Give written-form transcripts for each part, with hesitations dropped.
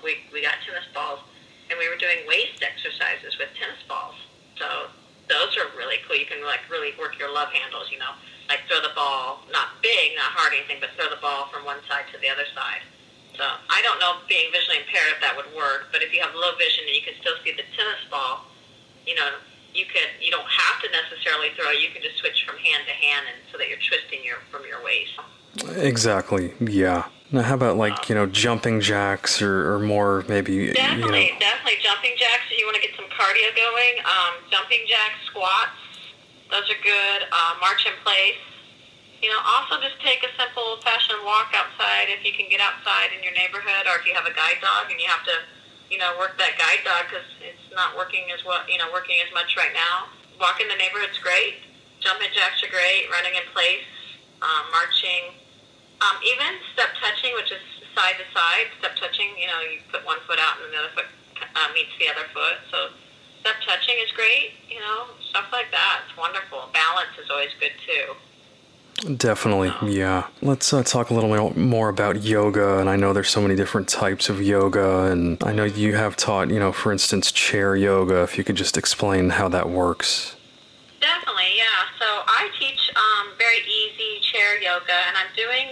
we got tennis balls, and we were doing waist exercises with tennis balls. So those are really cool. You can like really work your love handles, like throw the ball, not big, not hard or anything, but throw the ball from one side to the other side. So I don't know, being visually impaired, if that would work, but if you have low vision and you can still see the tennis ball, you don't have to necessarily throw. You can just switch from hand to hand, and so that you're twisting from your waist. Exactly. Yeah. Now, how about jumping jacks or more maybe? Definitely jumping jacks. If you want to get some cardio going, jumping jacks, squats, those are good. March in place. Also just take a simple old-fashioned walk outside if you can get outside in your neighborhood, or if you have a guide dog and you have to, work that guide dog because it's not working as well, working as much right now. Walking the neighborhood's great. Jumping jacks are great. Running in place, marching, even step touching, which is side to side. Step touching, you put one foot out and the other foot meets the other foot. So step touching is great. Stuff like that. It's wonderful. Balance is always good too. Definitely, yeah. Let's talk a little bit more about yoga, and I know there's so many different types of yoga, and I know you have taught, for instance, chair yoga. If you could just explain how that works. Definitely, yeah. So I teach very easy chair yoga, and I'm doing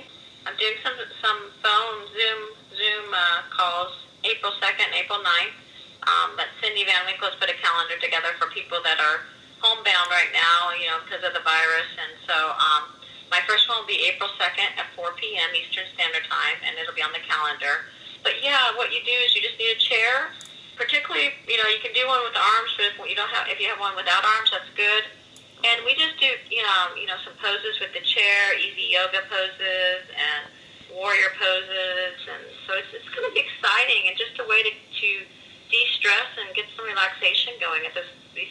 some phone Zoom calls April 2nd, April 9th. That Cindy Van Winkle has put a calendar together for people that are homebound right now, because of the virus, and so my first one will be April 2nd at 4 p.m. Eastern Standard Time, and it'll be on the calendar. But yeah, what you do is you just need a chair. Particularly, you can do one with arms, but if you have one without arms, that's good. And we just do, some poses with the chair, easy yoga poses and warrior poses, and so it's going to be exciting and just a way to de-stress and get some relaxation going at these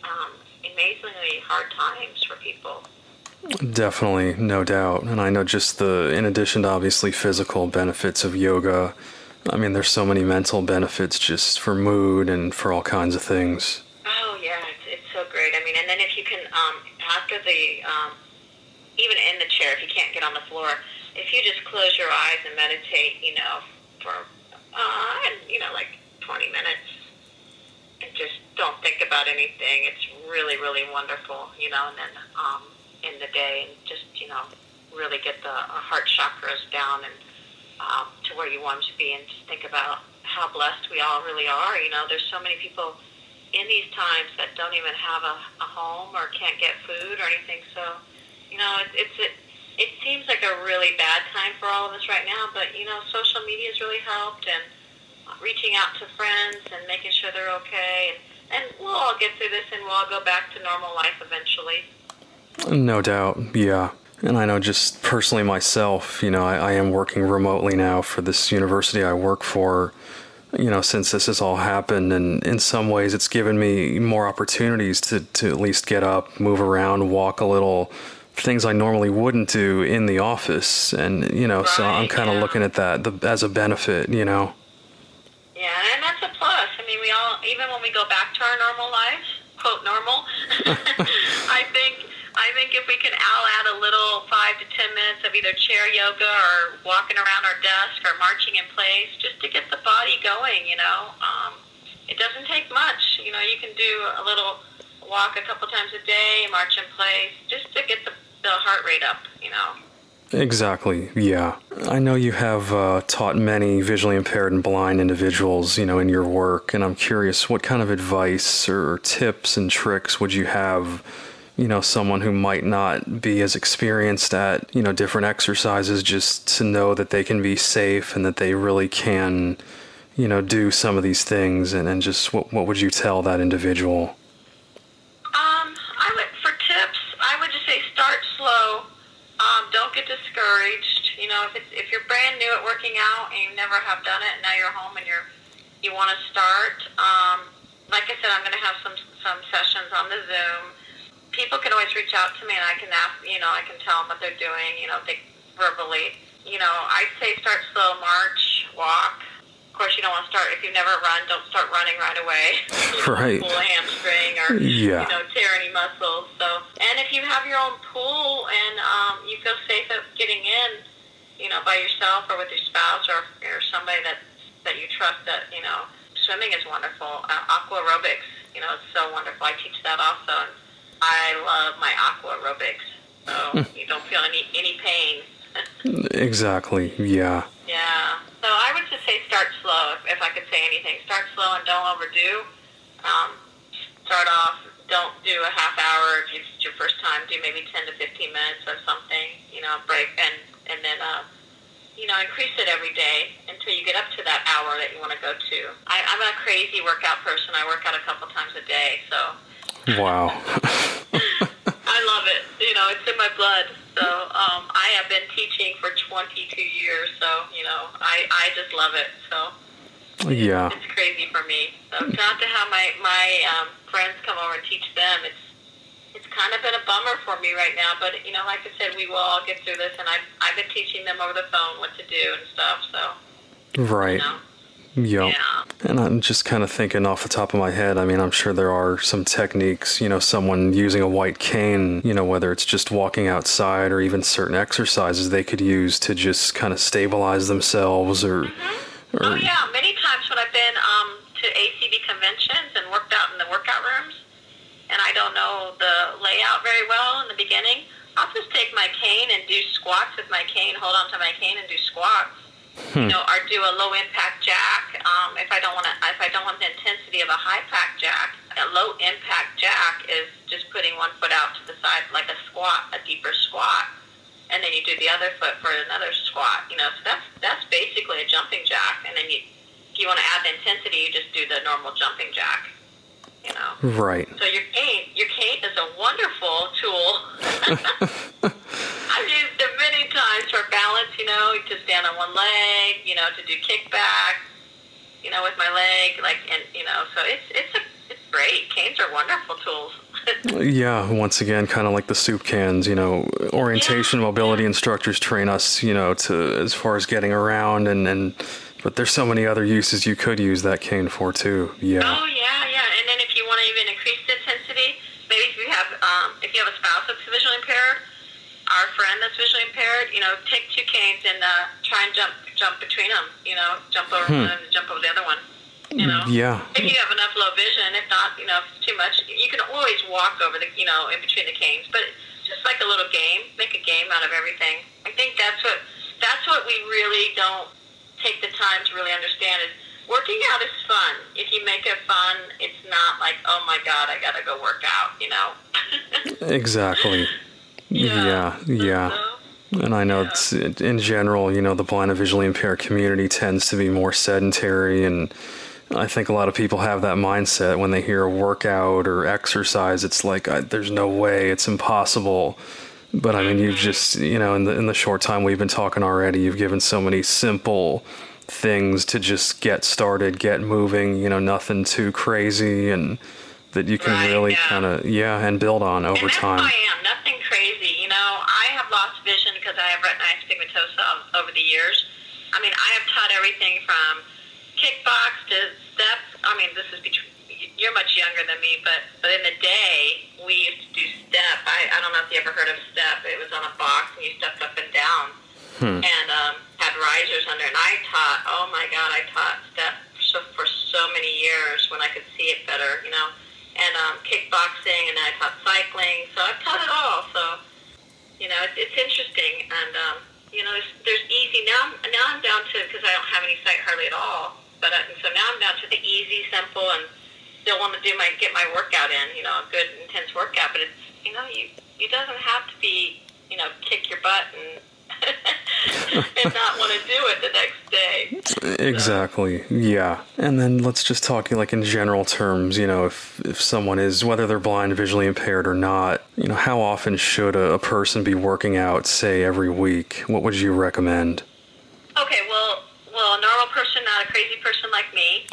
amazingly hard times for people. Definitely, no doubt. And I know just in addition to obviously physical benefits of yoga, I mean, there's so many mental benefits just for mood and for all kinds of things. Oh, yeah, it's so great. I mean, and then if you can, after even in the chair, if you can't get on the floor, if you just close your eyes and meditate, for, like 20 minutes, and just don't think about anything, it's really, really wonderful, and then, in the day, and just, really get the heart chakras down and to where you want them to be, and just think about how blessed we all really are. There's so many people in these times that don't even have a home or can't get food or anything. So, it seems like a really bad time for all of us right now, but, social media has really helped, and reaching out to friends and making sure they're okay, and we'll all get through this, and we'll all go back to normal life eventually. No doubt, yeah. And I know just personally myself, I am working remotely now for this university I work for, since this has all happened. And in some ways it's given me more opportunities to at least get up, move around, walk a little, things I normally wouldn't do in the office. And, Right, so I'm kind of looking at that as a benefit, Yeah, and that's a plus. I mean, we all, even when we go back to our normal lives, quote normal, I think if we can all add a little 5 to 10 minutes of either chair yoga or walking around our desk or marching in place, just to get the body going, it doesn't take much. You can do a little walk a couple times a day, march in place, just to get the heart rate up, Exactly, yeah. I know you have taught many visually impaired and blind individuals, in your work, and I'm curious, what kind of advice or tips and tricks would you have, someone who might not be as experienced at, different exercises, just to know that they can be safe and that they really can, do some of these things, and just what would you tell that individual? For tips, I would just say start slow. Don't get discouraged. If you're brand new at working out and you never have done it, and now you're home and you want to start, like I said, I'm going to have some sessions on the Zoom. People can always reach out to me, and I can ask, I can tell them what they're doing, verbally. I'd say start slow, march, walk. Of course, you don't want to start, if you've never run, don't start running right away. Right. Pull a hamstring or, tear any muscles. So, and if you have your own pool and you feel safe at getting in, by yourself or with your spouse or somebody that that you trust that, swimming is wonderful. Aqua aerobics, it's so wonderful. I teach that also. And I love my aqua aerobics. So you don't feel any pain. Exactly, yeah. Yeah. So I would just say start slow, if I could say anything. Start slow and don't overdo. Start off, don't do a half hour if it's your first time. Do maybe 10 to 15 minutes of something, break, and then, increase it every day until you get up to that hour that you want to go to. I'm a crazy workout person. I work out a couple times a day, so. Wow. I love it. It's in my blood. So I have been teaching for 22 years, so, I just love it. So yeah. it's crazy for me. So not to have my friends come over and teach them, it's kind of been a bummer for me right now. But, like I said, we will all get through this, and I've been teaching them over the phone what to do and stuff, so. Right. Yep. Yeah. And I'm just kind of thinking off the top of my head, I mean, I'm sure there are some techniques, someone using a white cane, whether it's just walking outside or even certain exercises they could use to just kind of stabilize themselves or... Mm-hmm. Oh, yeah. Many times when I've been to ACB conventions and worked out in the workout rooms, and I don't know the layout very well in the beginning, I'll just take my cane and do squats with my cane, hold on to my cane and do squats. Or do a low impact jack. If I don't want the intensity of a high impact jack, a low impact jack is just putting one foot out to the side like a squat, a deeper squat, and then you do the other foot for another squat. So that's basically a jumping jack. And then if you want to add the intensity, you just do the normal jumping jack. Right. So your cane is a wonderful tool. I've used it many times for balance, to stand on one leg, to do kickbacks, with my leg, so it's great. Canes are wonderful tools. Yeah, once again, kind of like the soup cans, orientation, mobility instructors train us, to as far as getting around but there's so many other uses you could use that cane for too. Yeah. Oh yeah. And then if you want to even increase the intensity, maybe if you have a spouse that's visually impaired, our friend that's visually impaired, take two canes and try and jump between them, jump over one and jump over the other one, Yeah. If you have enough low vision, if not, if it's too much, you can always walk over in between the canes, but just like a little game, make a game out of everything. I think that's what we really don't take the time to really understand is working out is fun. If you make it fun, it's not like, oh my God, I gotta go work out, Exactly. Yeah. And I know it's in general, the blind and visually impaired community tends to be more sedentary, and I think a lot of people have that mindset when they hear a workout or exercise. It's like, there's no way, it's impossible. But I mean, you've just, in the short time we've been talking already, you've given so many simple things to just get started, get moving, nothing too crazy, and that you can really kind of, and build on over time. And that's who I am, nothing crazy. I have lost vision because I have retinitis pigmentosa over the years. I mean, I have taught everything from kickbox to steps. I mean, you're much younger than me, but in the day, we used to do step. I don't know if you ever heard of step. It was on a box, and you stepped up and down, and had risers under. And I taught step for so many years when I could see it better, and kickboxing, and I taught cycling. So I've taught it all. So, it's interesting, and there's easy. Now I'm down to, because I don't have any sight hardly at all, but so now I'm down to the easy, simple, and still want to get my workout in, a good intense workout, but it's, it doesn't have to be, kick your butt and and not want to do it the next day. Exactly. Yeah. And then let's just talk like in general terms, if someone is, whether they're blind, visually impaired or not, how often should a person be working out, say every week? What would you recommend? Okay, well, a normal person, not a crazy person like me.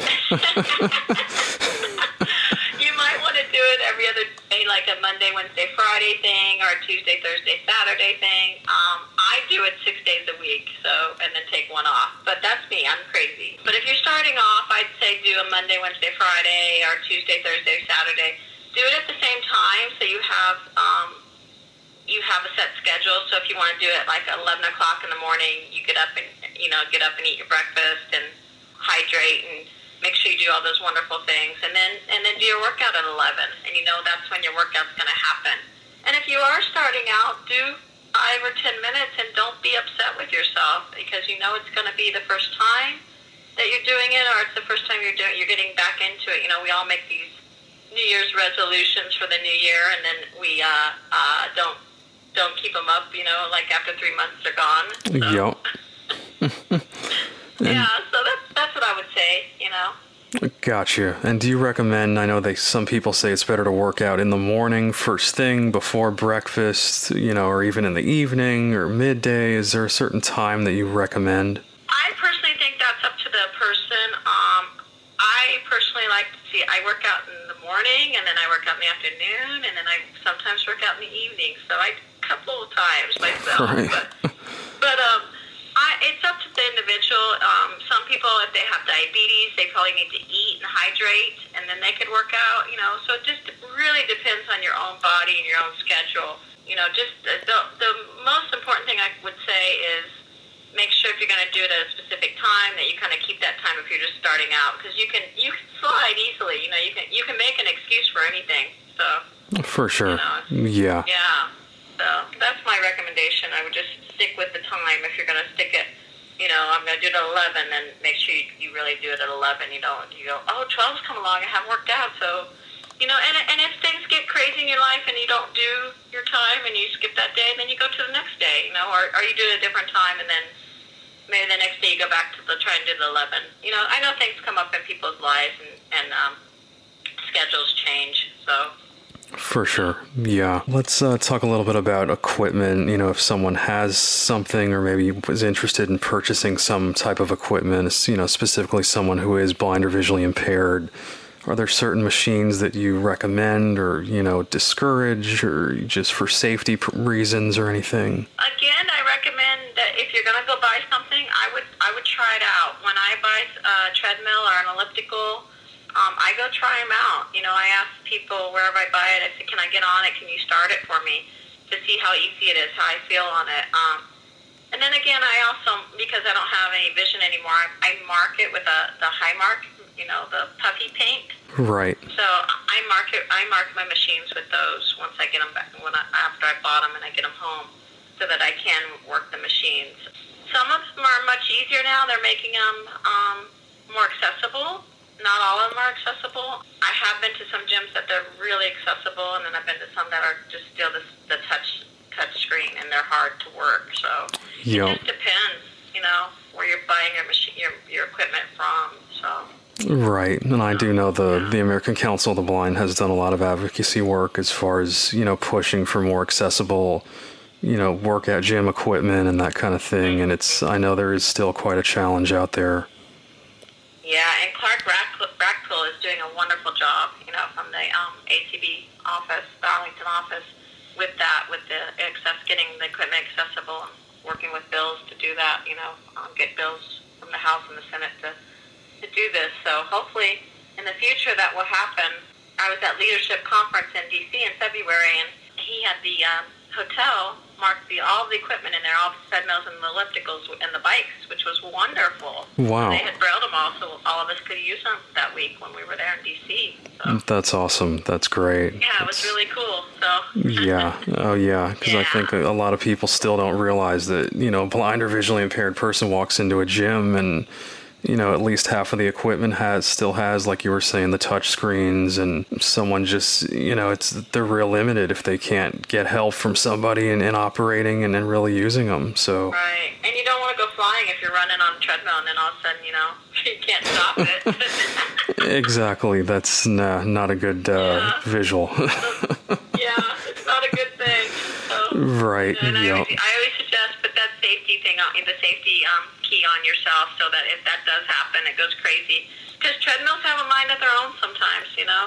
You might want to do it every other day, like a Monday, Wednesday, Friday thing, or a Tuesday, Thursday, Saturday thing. I do it 6 days a week, and then take one off. But that's me. I'm crazy. But if you're starting off, I'd say do a Monday, Wednesday, Friday, or Tuesday, Thursday, Saturday. Do it at the same time, so you have a set schedule. So if you want to do it like 11 o'clock in the morning, you get up and eat your breakfast, and hydrate and make sure you do all those wonderful things, and then do your workout at 11, and that's when your workout's going to happen. And if you are starting out, do 5 or 10 minutes, and don't be upset with yourself, because it's going to be the first time that you're doing it, or it's the first time you're getting back into it. We all make these New Year's resolutions for the new year, and then we don't keep them up, like after 3 months they're gone. So. Yep. Yeah, so that's what I would say, Gotcha. And do you recommend, I know some people say it's better to work out in the morning, first thing, before breakfast, or even in the evening or midday. Is there a certain time that you recommend? I personally think that's up to the person. I personally I work out in the morning, and then I work out in the afternoon, and then I sometimes work out in the evening. So a couple of times myself. Right. But it's up to the individual. Some people, if they have diabetes, they probably need to eat and hydrate, and then they could work out. So it just really depends on your own body and your own schedule. Just the most important thing I would say is make sure if you're going to do it at a specific time that you kind of keep that time if you're just starting out, because you can slide easily. You can make an excuse for anything. So for sure. Yeah. Yeah. So that's my recommendation. I would just stick with the time. If you're going to stick it, I'm going to do it at 11, then make sure you really do it at 11. You go, 12's come along, I haven't worked out, so, and if things get crazy in your life and you don't do your time and you skip that day, then you go to the next day, or you do it at a different time, and then maybe the next day you go back to try and do the 11. I know things come up in people's lives and schedules change, so. For sure. Yeah. Let's talk a little bit about equipment. If someone has something or maybe was interested in purchasing some type of equipment, specifically someone who is blind or visually impaired, are there certain machines that you recommend or, discourage, or just for safety reasons or anything? Again, I recommend that if you're going to go buy something, I would try it out. When I buy a treadmill or an elliptical, I go try them out. I ask people wherever I buy it, I say, can I get on it? Can you start it for me to see how easy it is, how I feel on it? And then again, I also, because I don't have any vision anymore, I mark it with the Highmark, the puffy paint. Right. So I mark my machines with those once I get them back, after I bought them and I get them home, so that I can work the machines. Some of them are much easier now. They're making them more accessible. Not all of them are accessible. I have been to some gyms that they're really accessible, and then I've been to some that are just still the touch screen, and they're hard to work. So It just depends, where you're buying your machine, your equipment from. So. Right, and I do know the American Council of the Blind has done a lot of advocacy work as far as pushing for more accessible, workout gym equipment and that kind of thing. And I know there is still quite a challenge out there. Yeah, and Clark Rackpool is doing a wonderful job, from the ACB office, the Arlington office, with getting the equipment accessible and working with bills to do that, get bills from the House and the Senate to do this. So hopefully in the future that will happen. I was at Leadership Conference in D.C. in February, and he had the hotel marked all the equipment in there, all the treadmills and the ellipticals and the bikes, which was wonderful. Wow. They had brailled them all, so all of us could use them that week when we were there in D.C. So. That's awesome. That's great. Yeah, it was really cool. So. Yeah. Oh, yeah. Because I think a lot of people still don't realize that, a blind or visually impaired person walks into a gym and, at least half of the equipment still has, like you were saying, the touch screens, and someone just, they're real limited if they can't get help from somebody in operating and really using them. So. Right. And you don't want to go flying if you're running on a treadmill and then all of a sudden, you can't stop it. Exactly. That's not a good visual. Yeah, it's not a good thing. So, right. And I always suggest put that safety thing on, the safety key on yourself, so that if that does happen, it goes crazy. Because treadmills have a mind of their own sometimes,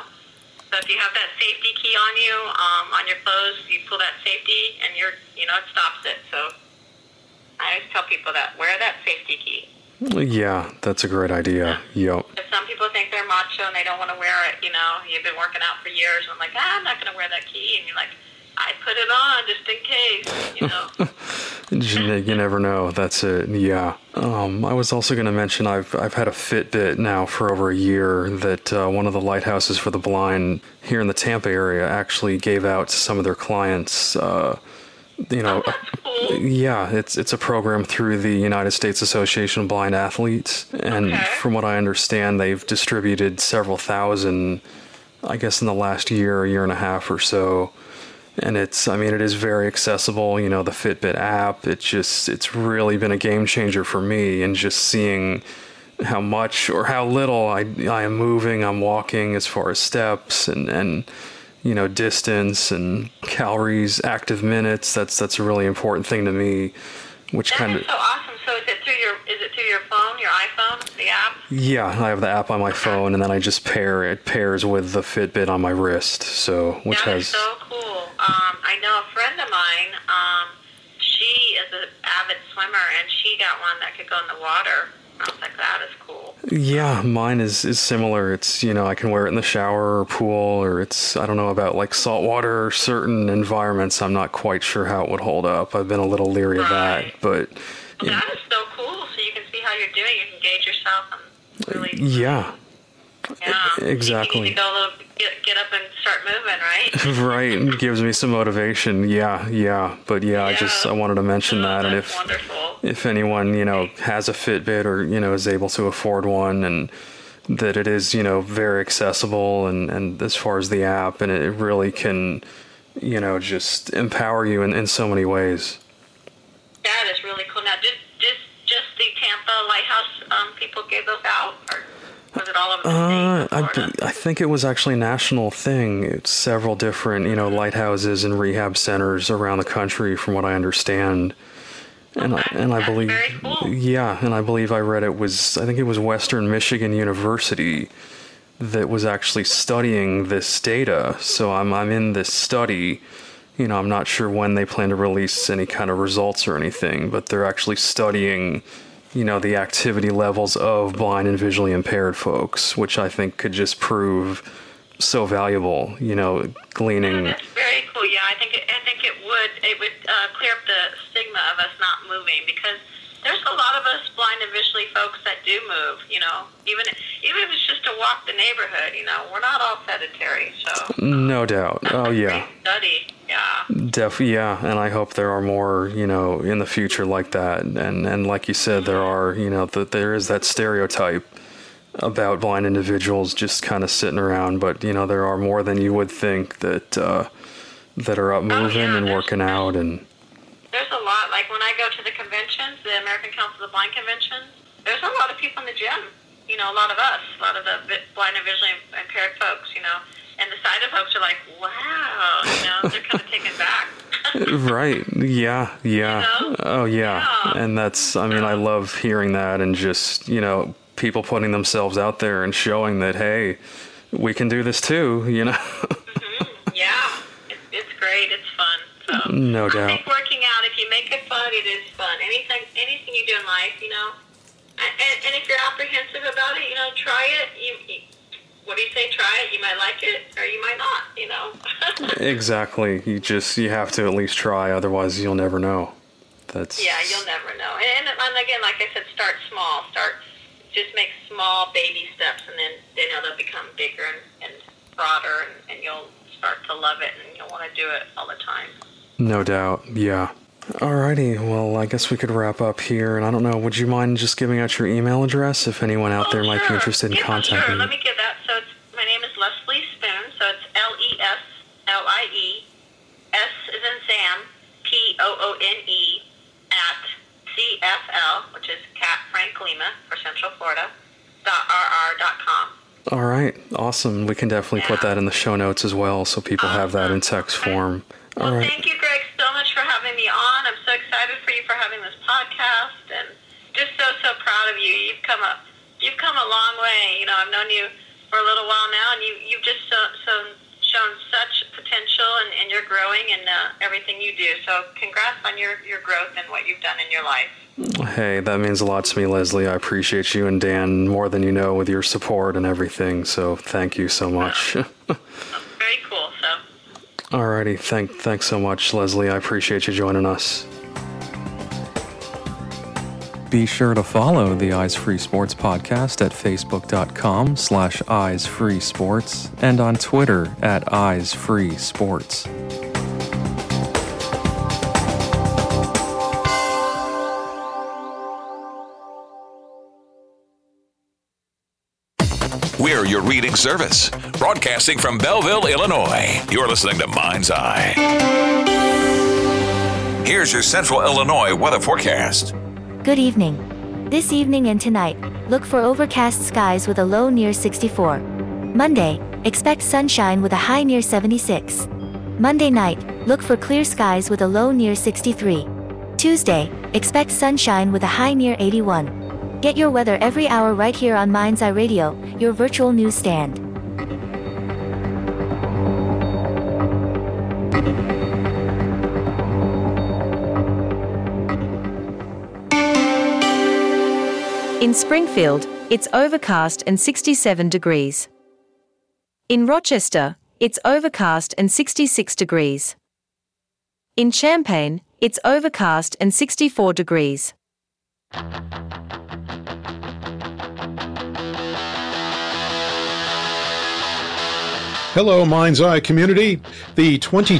So if you have that safety key on you, on your clothes, you pull that safety, and it stops it. So I always tell people that wear that safety key. Yeah, that's a great idea. Yep. Because some people think they're macho and they don't want to wear it. You've been working out for years, and I'm like, I'm not going to wear that key, and you're like, I put it on just in case, you know. You never know. That's it. Yeah. I was also going to mention I've had a Fitbit now for over a year that one of the lighthouses for the blind here in the Tampa area actually gave out to some of their clients. That's cool. Yeah, it's a program through the United States Association of Blind Athletes, and from what I understand, they've distributed several thousand, I guess, in the last year and a half or so. And it is very accessible, you know, the Fitbit app. It's really been a game changer for me, and just seeing how much or how little I am moving, I'm walking as far as steps and you know, distance and calories, active minutes. That's a really important thing to me, which kind of... That is so awesome. So is it through your phone, your iPhone, the app? Yeah, I have the app on my phone, and then I just pairs with the Fitbit on my wrist, so, which that has... is so cool. I know a friend of mine, she is an avid swimmer, and she got one that could go in the water. I was like, that is cool. Yeah, mine is similar. It's, you know, I can wear it in the shower or pool, or it's, I don't know about like saltwater or certain environments. I'm not quite sure how it would hold up. I've been a little leery of that, but... Well, that is so cool. So you can see how you're doing. You can gauge yourself and really... Yeah. Yeah. Exactly. You need to go get up and start moving, right? Right. It gives me some motivation. Yeah. But I wanted to mention that. And if anyone, you know, has a Fitbit or, you know, is able to afford one, and that it is, you know, very accessible and as far as the app, and it really can, you know, just empower you in so many ways. That is really cool. Now, just the Tampa Lighthouse people gave those out, or was it all over the state? I think it was actually a national thing. It's several different, you know, lighthouses and rehab centers around the country, from what I understand. And I believe, very cool. Yeah, and I believe I read it was, I think it was Western Michigan University that was actually studying this data. So I'm in this study. You know, I'm not sure when they plan to release any kind of results or anything, but they're actually studying, you know, the activity levels of blind and visually impaired folks, which I think could just prove so valuable, you know, gleaning... Oh, that's very cool. Yeah, I think it would clear up the stigma of us not moving, because there's a lot of us blind and visually folks that do move, you know, even if it's just to walk the neighborhood, you know, we're not all sedentary, so... No doubt. Oh, yeah. Great study. Yeah. Yeah, and I hope there are more, you know, in the future like that. And like you said, there are, you know, there is that stereotype about blind individuals just kind of sitting around, but, you know, there are more than you would think that are up moving and working out. And there's a lot. Like when I go to the conventions, the American Council of Blind conventions, there's a lot of people in the gym. You know, a lot of the blind and visually impaired folks, you know. And the sighted folks are like, wow, you know, they're kind of taken back. Right. Yeah. You know? Oh, yeah. And that's, I mean, I love hearing that, and just, you know, people putting themselves out there and showing that, hey, we can do this too, you know? Mm-hmm. Yeah. It's great. It's fun. So no doubt. I think working out, if you make it fun, it is fun. Anything you do in life, you know. And if you're apprehensive about it, you know, try it. What do you say? Try it. You might like it, or you might not. You know. Exactly. You have to at least try. Otherwise, you'll never know. Yeah, you'll never know. And again, like I said, start small. Just make small baby steps, and then they'll become bigger and broader, and you'll start to love it, and you'll want to do it all the time. No doubt. Yeah. Alrighty, well, I guess we could wrap up here, and I don't know, would you mind just giving out your email address if anyone out there might be interested in contacting you? Let me give that. So my name is Leslie Spoon, so it's Leslie, S as in Sam, POONE, at CFL, which is Cat Frank Lima for Central Florida, .rr.com. All right, awesome. We can definitely put that in the show notes as well, so people have that in text form. Well, all right. Thank you, Greg, so much for having me on. I'm so excited for you for having this podcast, and just so proud of you. You've come a long way. You know, I've known you for a little while now, and you've just shown such potential, and you're growing in everything you do. So congrats on your growth and what you've done in your life. Hey, that means a lot to me, Leslie. I appreciate you and Dan more than you know with your support and everything. So thank you so much. Very cool. So. Alrighty, thanks so much, Leslie. I appreciate you joining us. Be sure to follow the Eyes Free Sports podcast at facebook.com/eyesfreesports and on Twitter at eyesfreesports. We're your reading service, broadcasting from Belleville, Illinois. You're listening to Mind's Eye. Here's your Central Illinois weather forecast. Good evening. This evening and tonight, look for overcast skies with a low near 64. Monday, expect sunshine with a high near 76. Monday night, look for clear skies with a low near 63. Tuesday, expect sunshine with a high near 81. Get your weather every hour right here on Mind's Eye Radio, your virtual newsstand. In Springfield, it's overcast and 67 degrees. In Rochester, it's overcast and 66 degrees. In Champaign, it's overcast and 64 degrees. Hello, Mind's Eye community. The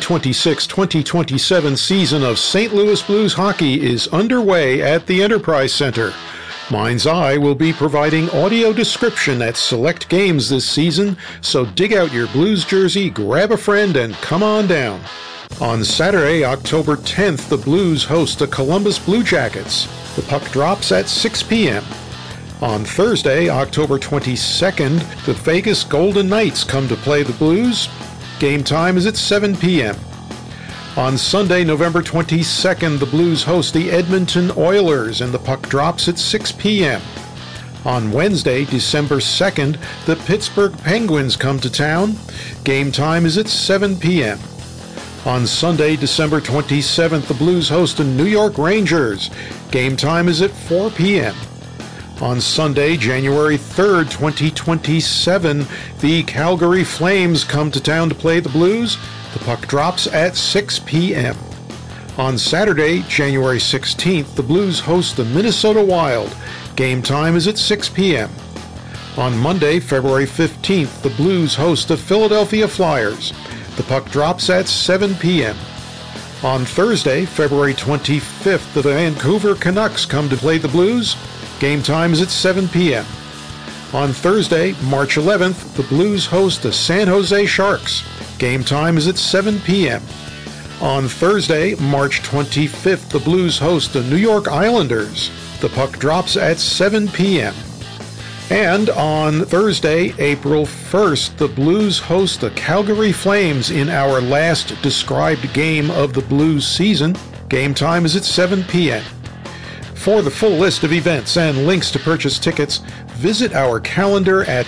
2026-2027 season of St. Louis Blues hockey is underway at the Enterprise Center. Mind's Eye will be providing audio description at select games this season, so dig out your Blues jersey, grab a friend, and come on down. On Saturday, October 10th, the Blues host the Columbus Blue Jackets. The puck drops at 6 p.m. On Thursday, October 22nd, the Vegas Golden Knights come to play the Blues. Game time is at 7 p.m. On Sunday, November 22nd, the Blues host the Edmonton Oilers, and the puck drops at 6 p.m. On Wednesday, December 2nd, the Pittsburgh Penguins come to town. Game time is at 7 p.m. On Sunday, December 27th, the Blues host the New York Rangers. Game time is at 4 p.m. On Sunday, January 3rd, 2027, the Calgary Flames come to town to play the Blues. The puck drops at 6 p.m. On Saturday, January 16th, the Blues host the Minnesota Wild. Game time is at 6 p.m. On Monday, February 15th, the Blues host the Philadelphia Flyers. The puck drops at 7 p.m. On Thursday, February 25th, the Vancouver Canucks come to play the Blues. Game time is at 7 p.m. On Thursday, March 11th, the Blues host the San Jose Sharks. Game time is at 7 p.m. On Thursday, March 25th, the Blues host the New York Islanders. The puck drops at 7 p.m. And on Thursday, April 1st, the Blues host the Calgary Flames in our last described game of the Blues season. Game time is at 7 p.m. For the full list of events and links to purchase tickets, visit our calendar at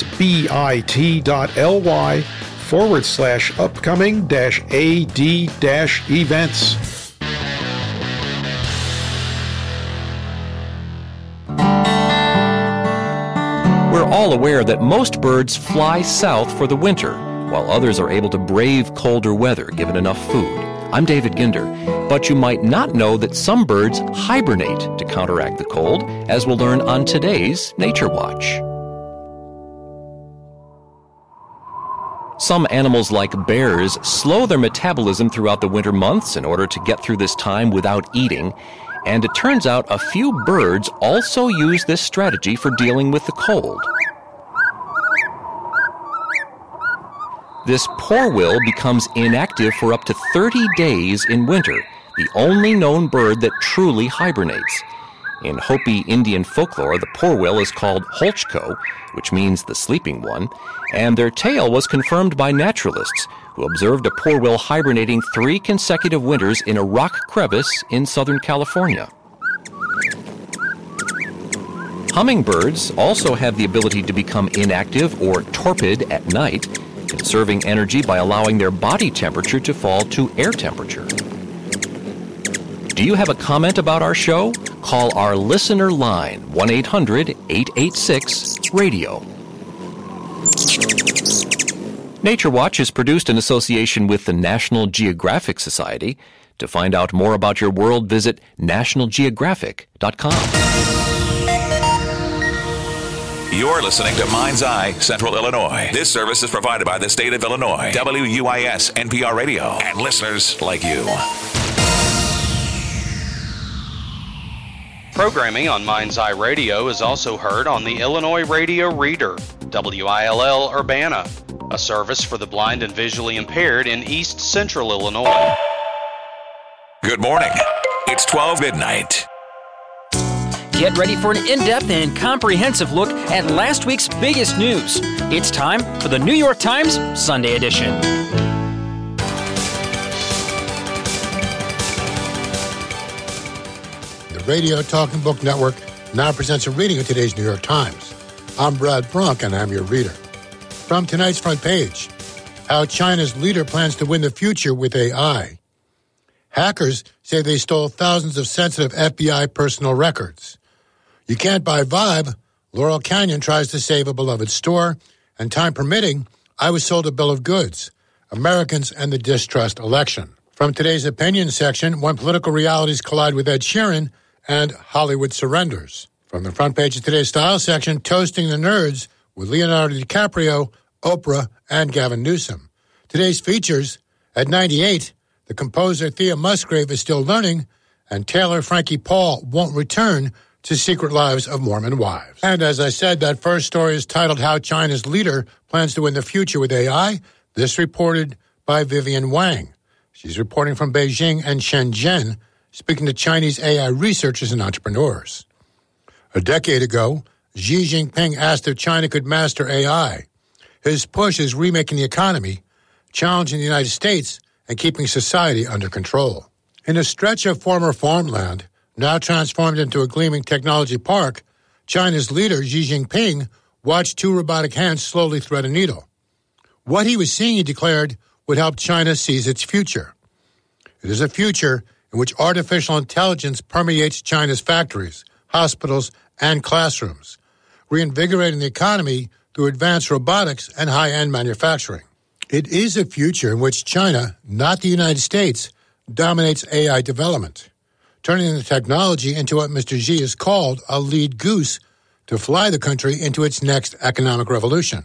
bit.ly/upcoming-ad-events. We're all aware that most birds fly south for the winter, while others are able to brave colder weather given enough food. I'm David Ginder, but you might not know that some birds hibernate to counteract the cold, as we'll learn on today's Nature Watch. Some animals like bears slow their metabolism throughout the winter months in order to get through this time without eating, and it turns out a few birds also use this strategy for dealing with the cold. This porwheel becomes inactive for up to 30 days in winter, the only known bird that truly hibernates. In Hopi Indian folklore, the porwheel is called Holchko, which means the sleeping one, and their tale was confirmed by naturalists who observed a porwheel hibernating 3 consecutive winters in a rock crevice in Southern California. Hummingbirds also have the ability to become inactive or torpid at night, conserving energy by allowing their body temperature to fall to air temperature. Do you have a comment about our show? Call our listener line, 1-800-886-RADIO. Nature Watch is produced in association with the National Geographic Society. To find out more about your world, visit nationalgeographic.com. You're listening to Mind's Eye, Central Illinois. This service is provided by the state of Illinois, WUIS, NPR Radio, and listeners like you. Programming on Mind's Eye Radio is also heard on the Illinois Radio Reader, WILL Urbana, a service for the blind and visually impaired in East Central Illinois. Good morning. It's 12 midnight. Get ready for an in-depth and comprehensive look at last week's biggest news. It's time for the New York Times Sunday edition. The Radio Talking Book Network now presents a reading of today's New York Times. I'm Brad Brunk, and I'm your reader. From tonight's front page, how China's leader plans to win the future with AI. Hackers say they stole thousands of sensitive FBI personal records. You can't buy Vibe. Laurel Canyon tries to save a beloved store. And time permitting, I was sold a bill of goods. Americans and the distrust election. From today's opinion section, when political realities collide with Ed Sheeran and Hollywood surrenders. From the front page of today's style section, toasting the nerds with Leonardo DiCaprio, Oprah, and Gavin Newsom. Today's features, at 98, the composer Thea Musgrave is still learning, and Taylor Frankie Paul won't return to Secret Lives of Mormon Wives. And as I said, that first story is titled How China's Leader Plans to Win the Future with AI. This reported by Vivian Wang. She's reporting from Beijing and Shenzhen, speaking to Chinese AI researchers and entrepreneurs. A decade ago, Xi Jinping asked if China could master AI. His push is remaking the economy, challenging the United States, and keeping society under control. In a stretch of former farmland, now transformed into a gleaming technology park, China's leader, Xi Jinping, watched two robotic hands slowly thread a needle. What he was seeing, he declared, would help China seize its future. It is a future in which artificial intelligence permeates China's factories, hospitals, and classrooms, reinvigorating the economy through advanced robotics and high-end manufacturing. It is a future in which China, not the United States, dominates AI development, turning the technology into what Mr. Xi has called a lead goose to fly the country into its next economic revolution.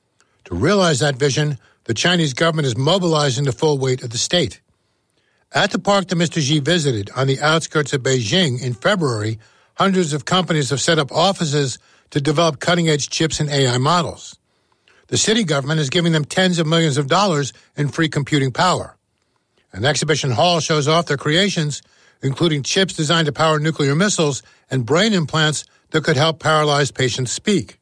To realize that vision, the Chinese government is mobilizing the full weight of the state. At the park that Mr. Xi visited on the outskirts of Beijing in February, hundreds of companies have set up offices to develop cutting-edge chips and AI models. The city government is giving them tens of millions of dollars in free computing power. An exhibition hall shows off their creations, including chips designed to power nuclear missiles and brain implants that could help paralyzed patients speak.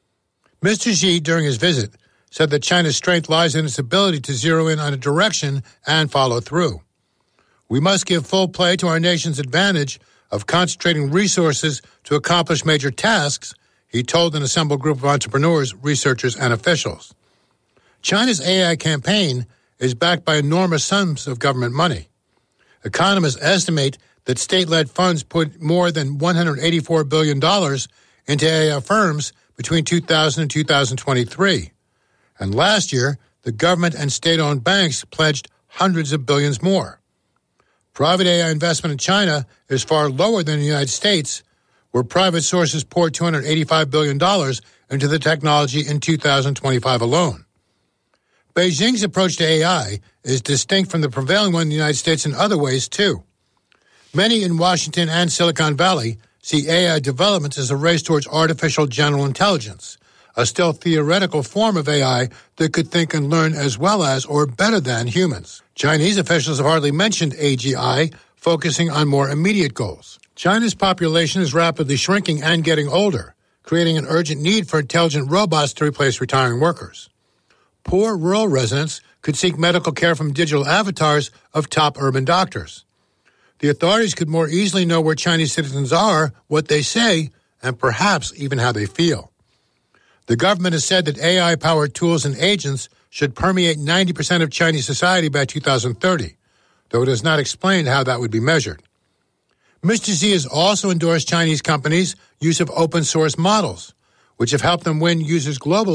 Mr. Xi, during his visit, said that China's strength lies in its ability to zero in on a direction and follow through. We must give full play to our nation's advantage of concentrating resources to accomplish major tasks, he told an assembled group of entrepreneurs, researchers, and officials. China's AI campaign is backed by enormous sums of government money. Economists estimate that state-led funds put more than $184 billion into AI firms between 2000 and 2023. And last year, the government and state-owned banks pledged hundreds of billions more. Private AI investment in China is far lower than the United States, where private sources poured $285 billion into the technology in 2025 alone. Beijing's approach to AI is distinct from the prevailing one in the United States in other ways, too. Many in Washington and Silicon Valley see AI development as a race towards artificial general intelligence, a still theoretical form of AI that could think and learn as well as or better than humans. Chinese officials have hardly mentioned AGI, focusing on more immediate goals. China's population is rapidly shrinking and getting older, creating an urgent need for intelligent robots to replace retiring workers. Poor rural residents could seek medical care from digital avatars of top urban doctors. The authorities could more easily know where Chinese citizens are, what they say, and perhaps even how they feel. The government has said that AI-powered tools and agents should permeate 90% of Chinese society by 2030, though it has not explained how that would be measured. Mr. Xi has also endorsed Chinese companies' use of open-source models, which have helped them win users globally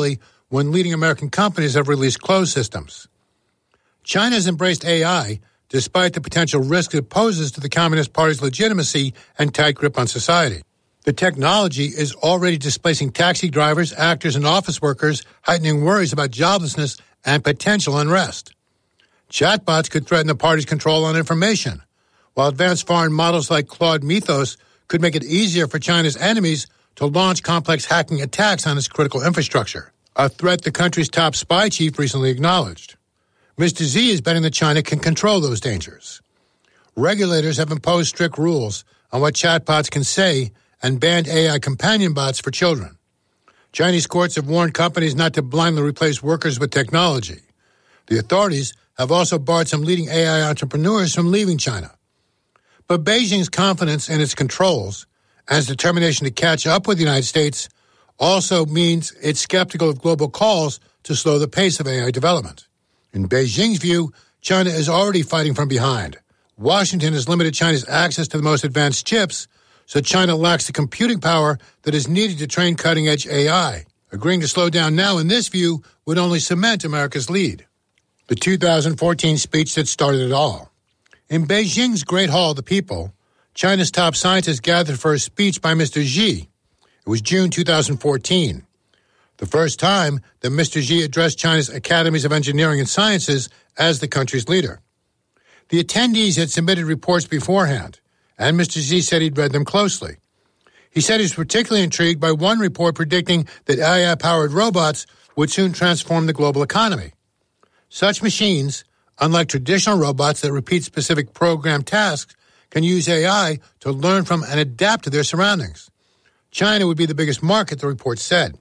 when leading American companies have released closed systems. China has embraced AI despite the potential risk it poses to the Communist Party's legitimacy and tight grip on society. The technology is already displacing taxi drivers, actors, and office workers, heightening worries about joblessness and potential unrest. Chatbots could threaten the party's control on information, while advanced foreign models like Claude Mythos could make it easier for China's enemies to launch complex hacking attacks on its critical infrastructure, a threat the country's top spy chief recently acknowledged. Mr. Xi is betting that China can control those dangers. Regulators have imposed strict rules on what chatbots can say and banned AI companion bots for children. Chinese courts have warned companies not to blindly replace workers with technology. The authorities have also barred some leading AI entrepreneurs from leaving China. But Beijing's confidence in its controls and its determination to catch up with the United States also means it's skeptical of global calls to slow the pace of AI development. In Beijing's view, China is already fighting from behind. Washington has limited China's access to the most advanced chips, so China lacks the computing power that is needed to train cutting-edge AI. Agreeing to slow down now, in this view, would only cement America's lead. The 2014 speech that started it all. In Beijing's Great Hall of the People, China's top scientists gathered for a speech by Mr. Xi. It was June 2014. The first time that Mr. Xi addressed China's academies of engineering and sciences as the country's leader. The attendees had submitted reports beforehand, and Mr. Xi said he'd read them closely. He said he was particularly intrigued by one report predicting that AI-powered robots would soon transform the global economy. Such machines, unlike traditional robots that repeat specific programmed tasks, can use AI to learn from and adapt to their surroundings. China would be the biggest market, the report said.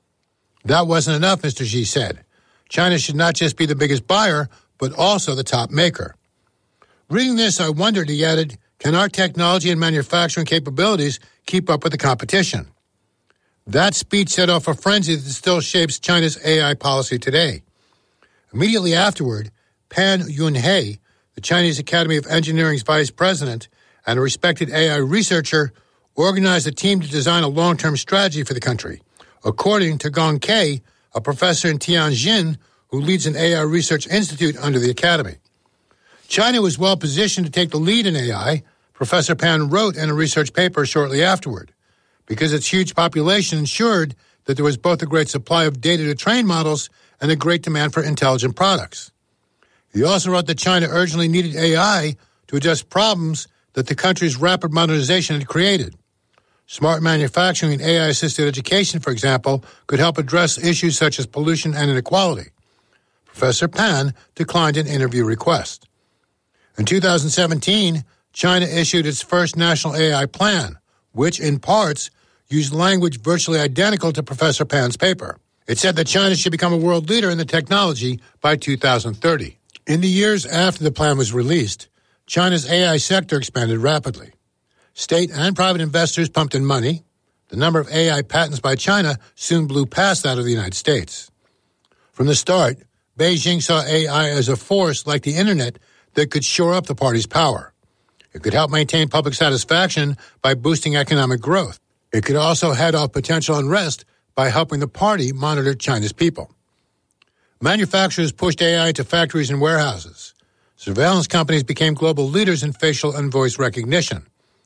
That wasn't enough, Mr. Xi said. China should not just be the biggest buyer, but also the top maker. Reading this, I wondered, he added, can our technology and manufacturing capabilities keep up with the competition? That speech set off a frenzy that still shapes China's AI policy today. Immediately afterward, Pan Yunhe, the Chinese Academy of Engineering's vice president and a respected AI researcher, organized a team to design a long-term strategy for the country. According to Gong Kei, a professor in Tianjin who leads an AI research institute under the academy. China was well positioned to take the lead in AI, Professor Pan wrote in a research paper shortly afterward, because its huge population ensured that there was both a great supply of data to train models and a great demand for intelligent products. He also wrote that China urgently needed AI to address problems that the country's rapid modernization had created. Smart manufacturing and AI-assisted education, for example, could help address issues such as pollution and inequality. Professor Pan declined an interview request. In 2017, China issued its first national AI plan, which, in parts, used language virtually identical to Professor Pan's paper. It said that China should become a world leader in the technology by 2030. In the years after the plan was released, China's AI sector expanded rapidly. State and private investors pumped in money. The number of AI patents by China soon blew past that of the United States. From the start, Beijing saw AI as a force like the Internet that could shore up the party's power. It could help maintain public satisfaction by boosting economic growth. It could also head off potential unrest by helping the party monitor China's people. Manufacturers pushed AI into factories and warehouses. Surveillance companies became global leaders in facial and voice recognition.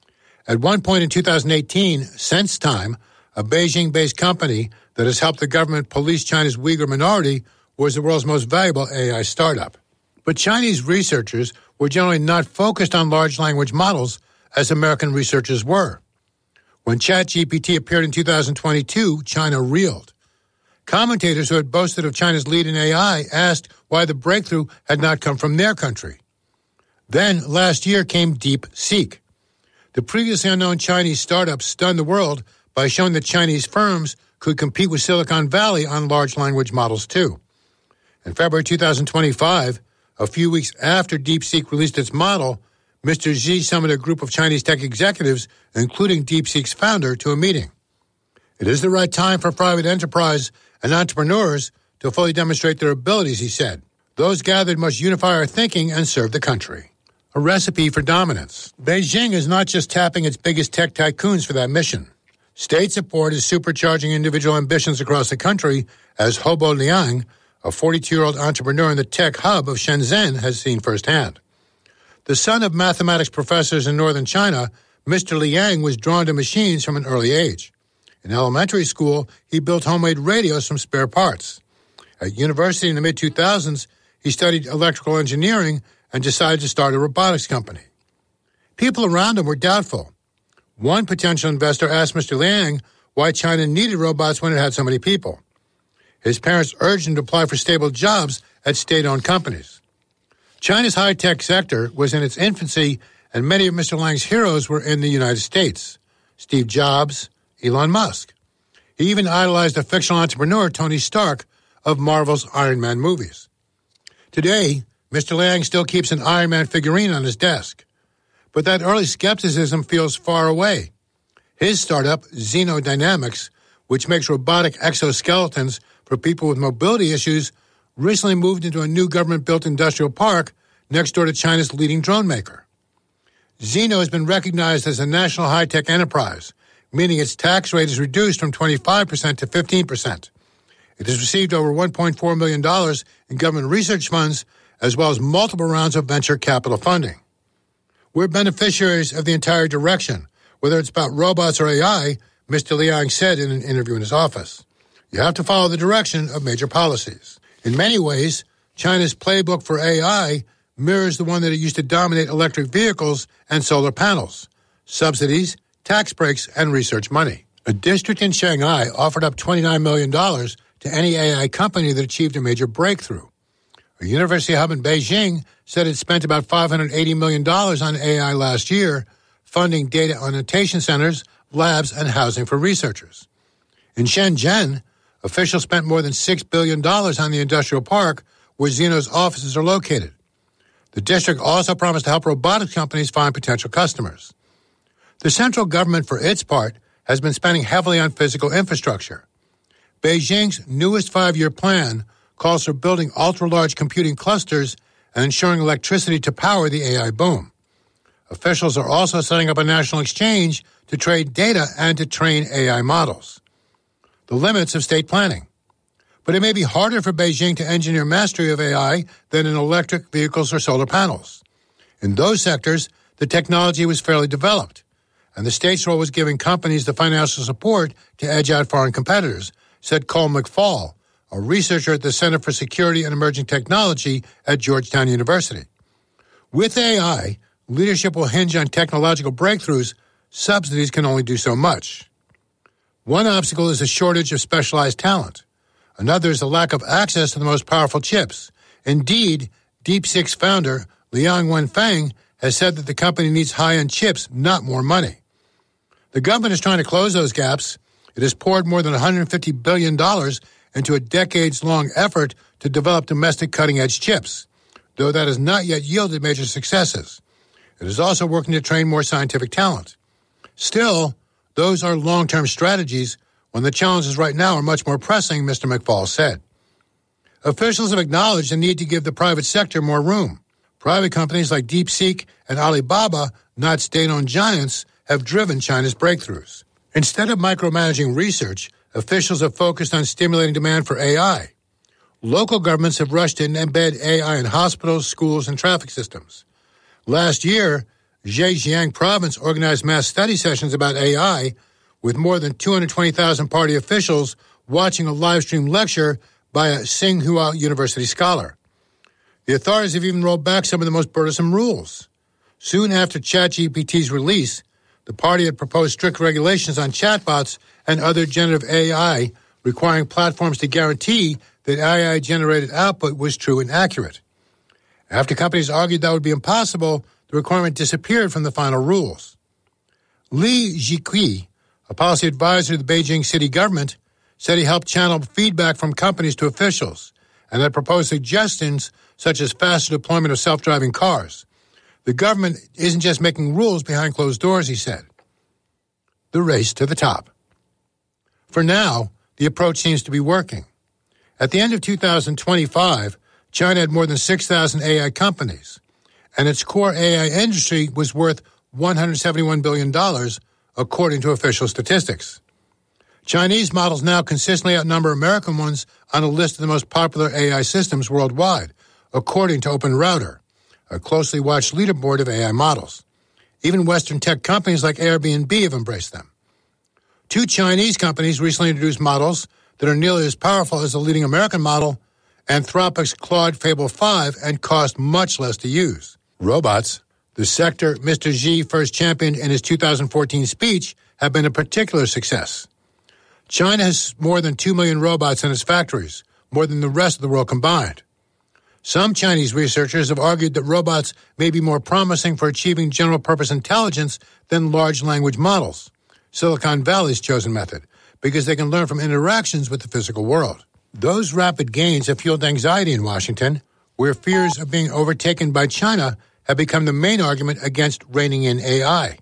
At one point in 2018, SenseTime, a Beijing-based company that has helped the government police China's Uyghur minority, was the world's most valuable AI startup. But Chinese researchers were generally not focused on large language models as American researchers were. When ChatGPT appeared in 2022, China reeled. Commentators who had boasted of China's lead in AI asked why the breakthrough had not come from their country. Then, last year, came DeepSeek. The previously unknown Chinese startup stunned the world by showing that Chinese firms could compete with Silicon Valley on large language models, too. In February 2025, a few weeks after DeepSeek released its model, Mr. Xi summoned a group of Chinese tech executives, including DeepSeek's founder, to a meeting. It is the right time for private enterprise and entrepreneurs to fully demonstrate their abilities, he said. Those gathered must unify our thinking and serve the country. A recipe for dominance. Beijing is not just tapping its biggest tech tycoons for that mission. State support is supercharging individual ambitions across the country, as Hobo Liang, a 42-year-old entrepreneur in the tech hub of Shenzhen, has seen firsthand. The son of mathematics professors in northern China, Mr. Liang was drawn to machines from an early age. In elementary school, he built homemade radios from spare parts. At university in the mid-2000s, he studied electrical engineering and decided to start a robotics company. People around him were doubtful. One potential investor asked Mr. Liang why China needed robots when it had so many people. His parents urged him to apply for stable jobs at state-owned companies. China's high-tech sector was in its infancy, and many of Mr. Liang's heroes were in the United States. Steve Jobs, Elon Musk. He even idolized a fictional entrepreneur, Tony Stark, of Marvel's Iron Man movies. Today, Mr. Liang still keeps an Iron Man figurine on his desk. But that early skepticism feels far away. His startup, Zeno Dynamics, which makes robotic exoskeletons for people with mobility issues, recently moved into a new government-built industrial park next door to China's leading drone maker. Zeno has been recognized as a national high-tech enterprise, meaning its tax rate is reduced from 25% to 15%. It has received over $1.4 million in government research funds, as well as multiple rounds of venture capital funding. We're beneficiaries of the entire direction, whether it's about robots or AI, Mr. Liang said in an interview in his office. You have to follow the direction of major policies. In many ways, China's playbook for AI mirrors the one that it used to dominate electric vehicles and solar panels: subsidies, tax breaks, and research money. A district in Shanghai offered up $29 million to any AI company that achieved a major breakthrough. A university hub in Beijing said it spent about $580 million on AI last year, funding data annotation centers, labs, and housing for researchers. In Shenzhen, officials spent more than $6 billion on the industrial park where Zeno's offices are located. The district also promised to help robotics companies find potential customers. The central government, for its part, has been spending heavily on physical infrastructure. Beijing's newest 5-year plan calls for building ultra-large computing clusters and ensuring electricity to power the AI boom. Officials are also setting up a national exchange to trade data and to train AI models. The limits of state planning. But it may be harder for Beijing to engineer mastery of AI than in electric vehicles or solar panels. In those sectors, the technology was fairly developed, and the state's role was giving companies the financial support to edge out foreign competitors, said Cole McFall, a researcher at the Center for Security and Emerging Technology at Georgetown University. With AI, leadership will hinge on technological breakthroughs. Subsidies can only do so much. One obstacle is a shortage of specialized talent. Another is the lack of access to the most powerful chips. Indeed, DeepSeek's founder, Liang Wenfeng, has said that the company needs high-end chips, not more money. The government is trying to close those gaps. It has poured more than $150 billion into a decades-long effort to develop domestic cutting-edge chips, though that has not yet yielded major successes. It is also working to train more scientific talent. Still, those are long-term strategies when the challenges right now are much more pressing, Mr. McFall said. Officials have acknowledged the need to give the private sector more room. Private companies like DeepSeek and Alibaba, not state-owned giants, have driven China's breakthroughs. Instead of micromanaging research, officials have focused on stimulating demand for AI. Local governments have rushed to embed AI in hospitals, schools, and traffic systems. Last year, Zhejiang province organized mass study sessions about AI, with more than 220,000 party officials watching a live-stream lecture by a Tsinghua University scholar. The authorities have even rolled back some of the most burdensome rules. Soon after ChatGPT's release, the party had proposed strict regulations on chatbots and other generative AI, requiring platforms to guarantee that AI-generated output was true and accurate. After companies argued that would be impossible, the requirement disappeared from the final rules. Li Jiqi, a policy advisor to the Beijing city government, said he helped channel feedback from companies to officials and had proposed suggestions such as faster deployment of self-driving cars. The government isn't just making rules behind closed doors, he said. The race to the top. For now, the approach seems to be working. At the end of 2025, China had more than 6,000 AI companies, and its core AI industry was worth $171 billion, according to official statistics. Chinese models now consistently outnumber American ones on a list of the most popular AI systems worldwide, according to OpenRouter, a closely watched leaderboard of AI models. Even Western tech companies like Airbnb have embraced them. 2 Chinese companies recently introduced models that are nearly as powerful as the leading American model, Anthropic's Claude Fable 5, and cost much less to use. Robots, the sector Mr. Xi first championed in his 2014 speech, have been a particular success. China has more than 2 million robots in its factories, more than the rest of the world combined. Some Chinese researchers have argued that robots may be more promising for achieving general-purpose intelligence than large language models, Silicon Valley's chosen method, because they can learn from interactions with the physical world. Those rapid gains have fueled anxiety in Washington, where fears of being overtaken by China have become the main argument against reining in AI.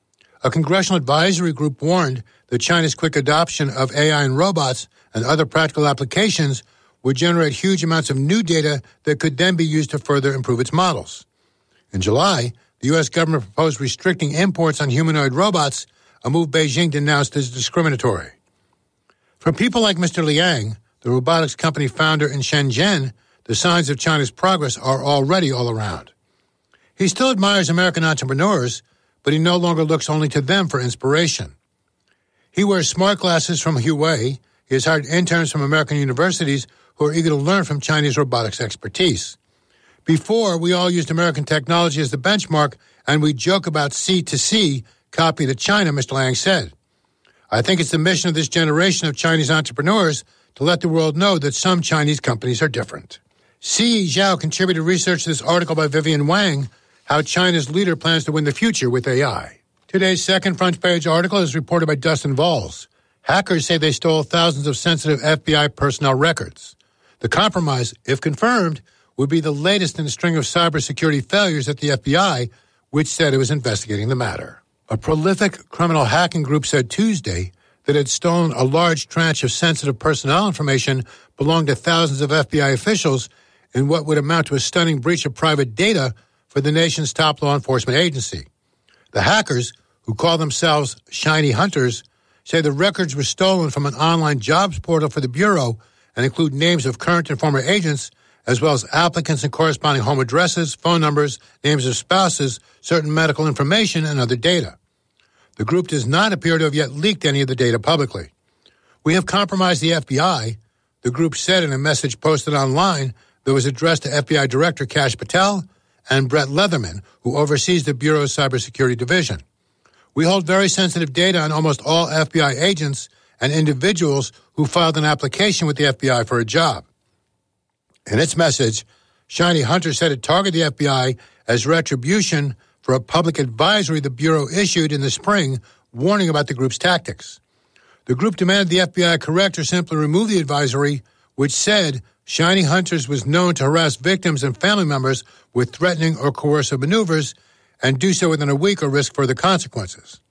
A congressional advisory group warned that China's quick adoption of AI and robots and other practical applications would generate huge amounts of new data that could then be used to further improve its models. In July, the U.S. government proposed restricting imports on humanoid robots, a move Beijing denounced as discriminatory. For people like Mr. Liang, the robotics company founder in Shenzhen, the signs of China's progress are already all around. He still admires American entrepreneurs, but he no longer looks only to them for inspiration. He wears smart glasses from Huawei. He has hired interns from American universities who are eager to learn from Chinese robotics expertise. Before, we all used American technology as the benchmark, and we joke about C2C, copy to China, Mr. Liang said. I think it's the mission of this generation of Chinese entrepreneurs to let the world know that some Chinese companies are different. Si Zhao contributed research to this article by Vivian Wang, How China's Leader Plans to Win the Future with AI. Today's second front page article is reported by Dustin Valls. Hackers say they stole thousands of sensitive FBI personnel records. The compromise, if confirmed, would be the latest in a string of cybersecurity failures at the FBI, which said it was investigating the matter. A prolific criminal hacking group said Tuesday that it had stolen a large tranche of sensitive personnel information belonging to thousands of FBI officials in what would amount to a stunning breach of private data for the nation's top law enforcement agency. The hackers, who call themselves Shiny Hunters, say the records were stolen from an online jobs portal for the Bureau and include names of current and former agents, as well as applicants and corresponding home addresses, phone numbers, names of spouses, certain medical information, and other data. The group does not appear to have yet leaked any of the data publicly. We have compromised the FBI, the group said in a message posted online that was addressed to FBI Director Kash Patel and Brett Leatherman, who oversees the Bureau's cybersecurity division. We hold very sensitive data on almost all FBI agents and individuals who filed an application with the FBI for a job. In its message, Shiny Hunter said it targeted the FBI as retribution for a public advisory the Bureau issued in the spring warning about the group's tactics. The group demanded the FBI correct or simply remove the advisory, which said Shiny Hunters was known to harass victims and family members with threatening or coercive maneuvers and do so within a week or risk further consequences.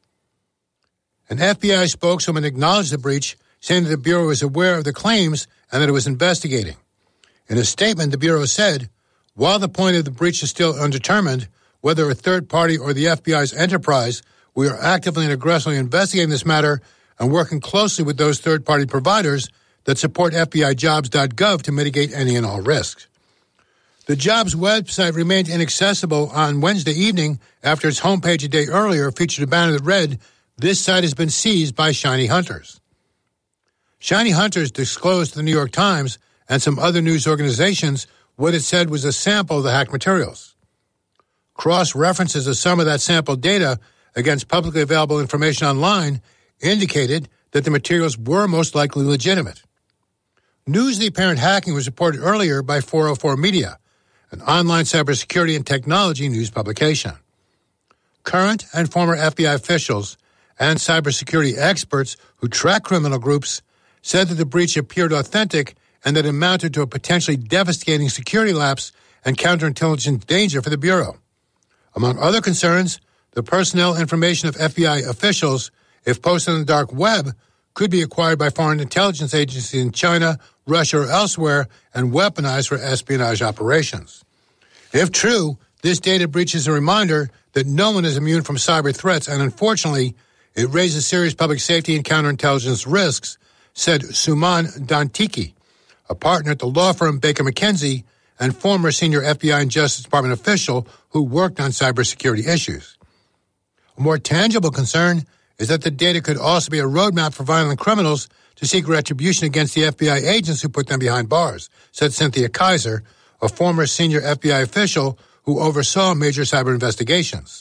An FBI spokeswoman acknowledged the breach, saying that the Bureau was aware of the claims and that it was investigating. In a statement, the Bureau said, while the point of the breach is still undetermined, whether a third party or the FBI's enterprise, we are actively and aggressively investigating this matter and working closely with those third-party providers that support FBIJobs.gov to mitigate any and all risks. The Jobs website remained inaccessible on Wednesday evening after its homepage a day earlier featured a banner that read, "This site has been seized by Shiny Hunters." Shiny Hunters disclosed to the New York Times and some other news organizations what it said was a sample of the hacked materials. Cross-references of some of that sample data against publicly available information online indicated that the materials were most likely legitimate. News of the apparent hacking was reported earlier by 404 Media, an online cybersecurity and technology news publication. Current and former FBI officials and cybersecurity experts who track criminal groups said that the breach appeared authentic and that it amounted to a potentially devastating security lapse and counterintelligence danger for the Bureau. Among other concerns, the personnel information of FBI officials, if posted on the dark web, could be acquired by foreign intelligence agencies in China, Russia, or elsewhere and weaponized for espionage operations. If true, this data breach is a reminder that no one is immune from cyber threats, and unfortunately, It raises serious public safety and counterintelligence risks, said Suman Dantiki, a partner at the law firm Baker McKenzie and former senior FBI and Justice Department official who worked on cybersecurity issues. A more tangible concern is that the data could also be a roadmap for violent criminals to seek retribution against the FBI agents who put them behind bars, said Cynthia Kaiser, a former senior FBI official who oversaw major cyber investigations.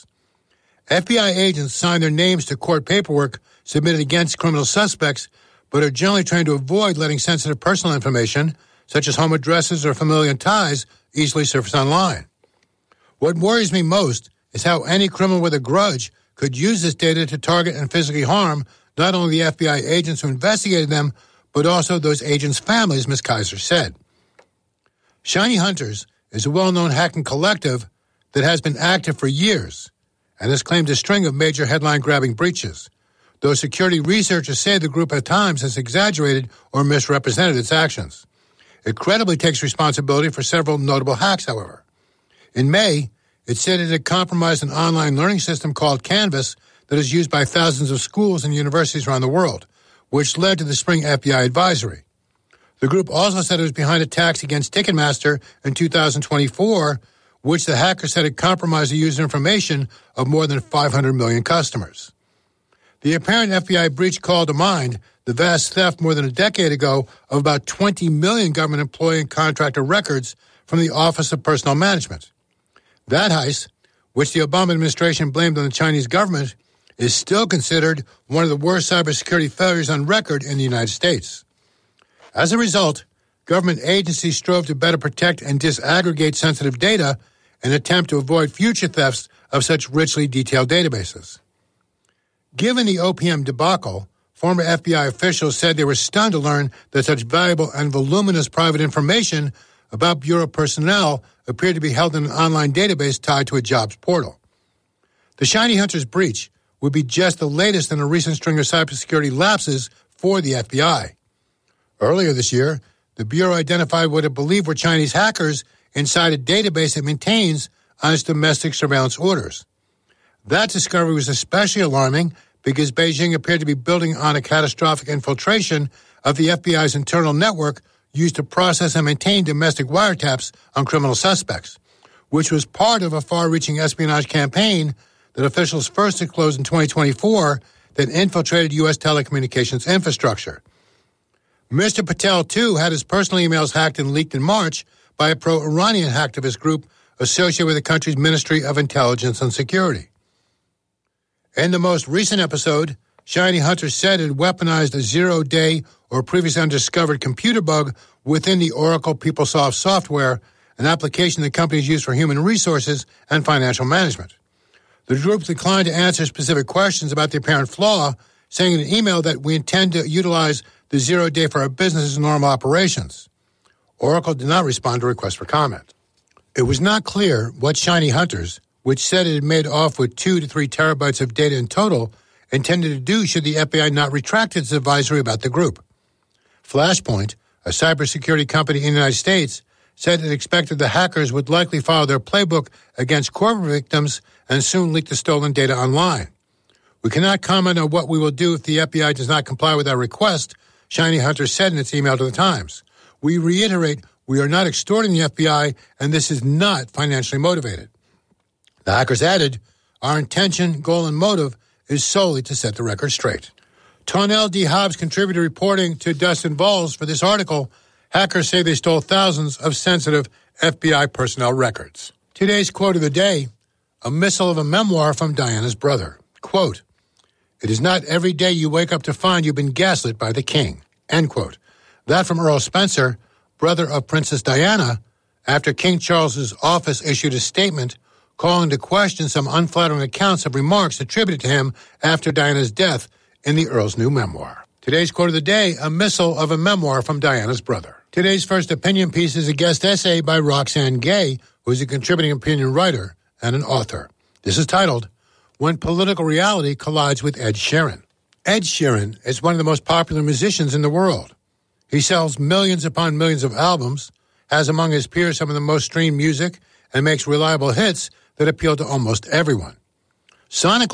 FBI agents sign their names to court paperwork submitted against criminal suspects, but are generally trying to avoid letting sensitive personal information, such as home addresses or familial ties, easily surface online. What worries me most is how any criminal with a grudge could use this data to target and physically harm not only the FBI agents who investigated them, but also those agents' families, Ms. Kaiser said. Shiny Hunters is a well-known hacking collective that has been active for years and has claimed a string of major headline-grabbing breaches, though security researchers say the group at times has exaggerated or misrepresented its actions. It credibly takes responsibility for several notable hacks, however. In May, it said it had compromised an online learning system called Canvas that is used by thousands of schools and universities around the world, which led to the spring FBI advisory. The group also said it was behind attacks against Ticketmaster in 2024, which the hacker said had compromised the user information of more than 500 million customers. The apparent FBI breach called to mind the vast theft more than a decade ago of about 20 million government employee and contractor records from the Office of Personnel Management. That heist, which the Obama administration blamed on the Chinese government, is still considered one of the worst cybersecurity failures on record in the United States. As a result, government agencies strove to better protect and disaggregate sensitive data in an attempt to avoid future thefts of such richly detailed databases. Given the OPM debacle, former FBI officials said they were stunned to learn that such valuable and voluminous private information about Bureau personnel appeared to be held in an online database tied to a jobs portal. The Shiny Hunters breach would be just the latest in a recent string of cybersecurity lapses for the FBI. Earlier this year, the Bureau identified what it believed were Chinese hackers inside a database it maintains on its domestic surveillance orders. That discovery was especially alarming because Beijing appeared to be building on a catastrophic infiltration of the FBI's internal network used to process and maintain domestic wiretaps on criminal suspects, which was part of a far-reaching espionage campaign that officials first disclosed in 2024 that infiltrated U.S. telecommunications infrastructure. Mr. Patel, too, had his personal emails hacked and leaked in March by a pro-Iranian hacktivist group associated with the country's Ministry of Intelligence and Security. In the most recent episode, Shiny Hunters said it weaponized a zero-day or previously undiscovered computer bug within the Oracle PeopleSoft software, an application the companies use for human resources and financial management. The group declined to answer specific questions about the apparent flaw, saying in an email that we intend to utilize the 0 day for our business and normal operations. Oracle did not respond to requests for comment. It was not clear what Shiny Hunters, which said it had made off with 2 to 3 terabytes of data in total, intended to do should the FBI not retract its advisory about the group. Flashpoint, a cybersecurity company in the United States, said it expected the hackers would likely follow their playbook against corporate victims and soon leak the stolen data online. We cannot comment on what we will do if the FBI does not comply with our request, Shiny Hunters said in its email to the Times. We reiterate we are not extorting the FBI, and this is not financially motivated. The hackers added, our intention, goal, and motive is solely to set the record straight. Tonell D. Hobbs contributed reporting to Dustin Vols for this article. Hackers say they stole thousands of sensitive FBI personnel records. Today's quote of the day, a missile of a memoir from Diana's brother. Quote, it is not every day you wake up to find you've been gaslit by the king. End quote. That from Earl Spencer, brother of Princess Diana, after King Charles's office issued a statement calling into question some unflattering accounts of remarks attributed to him after Diana's death in the Earl's new memoir. Today's quote of the day, a missile of a memoir from Diana's brother. Today's first opinion piece is a guest essay by Roxane Gay, who is a contributing opinion writer and an author. This is titled, When Political Reality Collides with Ed Sheeran. Ed Sheeran is one of the most popular musicians in the world. He sells millions upon millions of albums, has among his peers some of the most streamed music, and makes reliable hits that appeal to almost everyone. Sonically,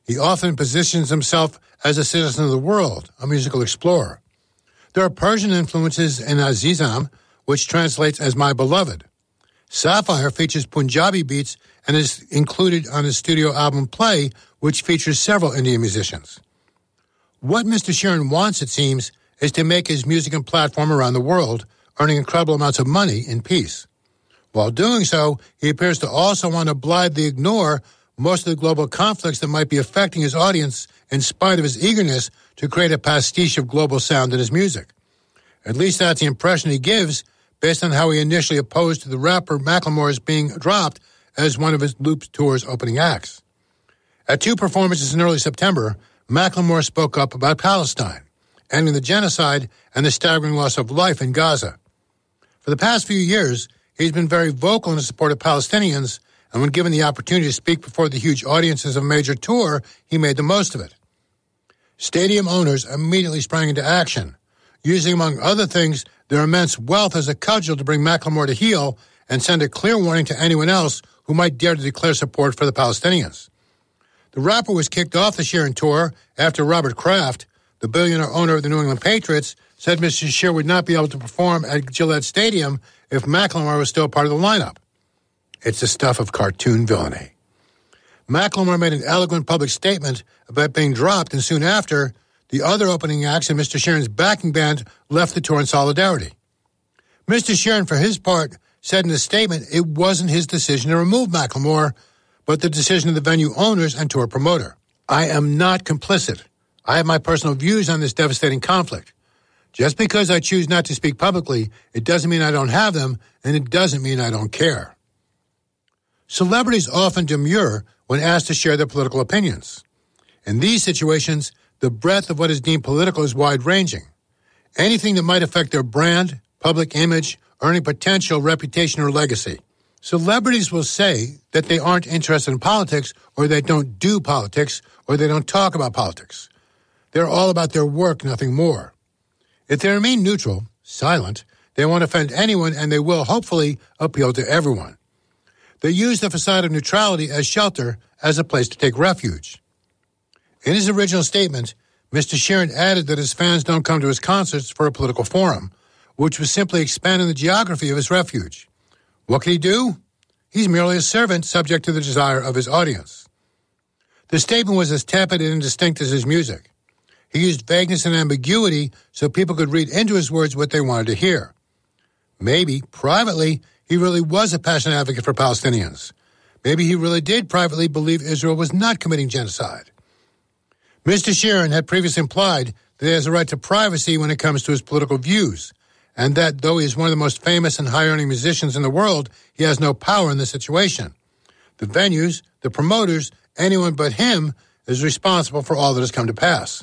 He often positions himself as a citizen of the world, a musical explorer. There are Persian influences in Azizam, which translates as my beloved. Sapphire features Punjabi beats and is included on his studio album Play, which features several Indian musicians. What Mr. Sheeran wants, it seems, is to make his music and platform around the world, earning incredible amounts of money in peace. While doing so, he appears to also want to blithely ignore most of the global conflicts that might be affecting his audience in spite of his eagerness to create a pastiche of global sound in his music. At least that's the impression he gives based on how he initially opposed the rapper Macklemore's being dropped as one of his Loop Tour's opening acts. At 2 performances in early September, Macklemore spoke up about Palestine, ending the genocide and the staggering loss of life in Gaza. For the past few years, he's been very vocal in support of Palestinians, and when given the opportunity to speak before the huge audiences of a major tour, he made the most of it. Stadium owners immediately sprang into action, using, among other things, their immense wealth as a cudgel to bring Macklemore to heel and send a clear warning to anyone else who might dare to declare support for the Palestinians. The rapper was kicked off the Sheeran tour after Robert Kraft, the billionaire owner of the New England Patriots, said Mr. Sheeran would not be able to perform at Gillette Stadium if Macklemore was still part of the lineup. It's the stuff of cartoon villainy. Macklemore made an eloquent public statement about being dropped, and soon after, the other opening acts and Mr. Sheeran's backing band left the tour in solidarity. Mr. Sheeran, for his part, said in a statement it wasn't his decision to remove Macklemore, but the decision of the venue owners and tour promoter. I am not complicit. I have my personal views on this devastating conflict. Just because I choose not to speak publicly, it doesn't mean I don't have them, and it doesn't mean I don't care. Celebrities often demur when asked to share their political opinions. In these situations, the breadth of what is deemed political is wide-ranging. Anything that might affect their brand, public image, earning potential, reputation, or legacy. Celebrities will say that they aren't interested in politics, or they don't do politics, or they don't talk about politics. They're all about their work, nothing more. If they remain neutral, silent, they won't offend anyone, and they will, hopefully, appeal to everyone. They use the facade of neutrality as shelter, as a place to take refuge. In his original statement, Mr. Sheeran added that his fans don't come to his concerts for a political forum, which was simply expanding the geography of his refuge. What can he do? He's merely a servant subject to the desire of his audience. The statement was as tepid and indistinct as his music. He used vagueness and ambiguity so people could read into his words what they wanted to hear. Maybe, privately, he really was a passionate advocate for Palestinians. Maybe he really did privately believe Israel was not committing genocide. Mr. Sheeran had previously implied that he has a right to privacy when it comes to his political views, and that though he is one of the most famous and high-earning musicians in the world, he has no power in this situation. The venues, the promoters, anyone but him is responsible for all that has come to pass.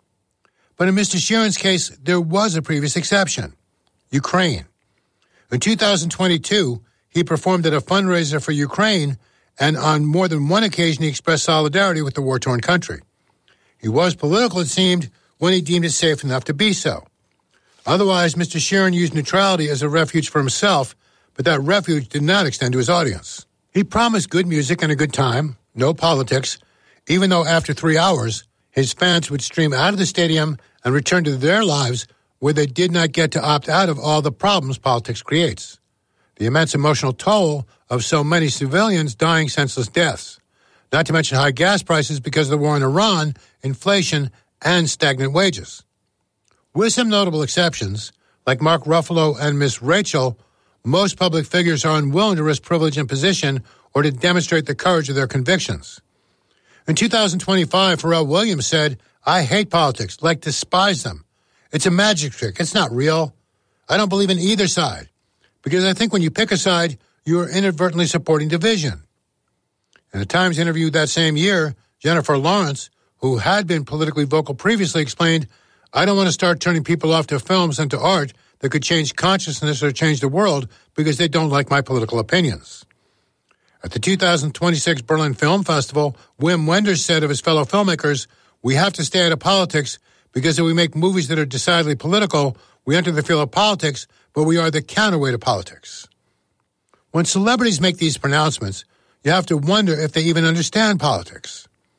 But in Mr. Sheeran's case, there was a previous exception: Ukraine. In 2022, he performed at a fundraiser for Ukraine, and on more than one occasion he expressed solidarity with the war-torn country. He was political, it seemed, when he deemed it safe enough to be so. Otherwise, Mr. Sheeran used neutrality as a refuge for himself, but that refuge did not extend to his audience. He promised good music and a good time, no politics, even though after 3 hours, his fans would stream out of the stadium and return to their lives where they did not get to opt out of all the problems politics creates. The immense emotional toll of so many civilians dying senseless deaths, not to mention high gas prices because of the war in Iran, inflation, and stagnant wages. With some notable exceptions, like Mark Ruffalo and Miss Rachel, most public figures are unwilling to risk privilege and position or to demonstrate the courage of their convictions. In 2025, Pharrell Williams said, "I hate politics, like despise them. It's a magic trick. It's not real. I don't believe in either side, because I think when you pick a side, you are inadvertently supporting division." In a Times interview that same year, Jennifer Lawrence, who had been politically vocal previously, explained, "I don't want to start turning people off to films and to art that could change consciousness or change the world because they don't like my political opinions." At the 2026 Berlin Film Festival, Wim Wenders said of his fellow filmmakers, "We have to stay out of politics because if we make movies that are decidedly political, we enter the field of politics, but we are the counterweight of politics." When celebrities make these pronouncements, you have to wonder if they even understand politics.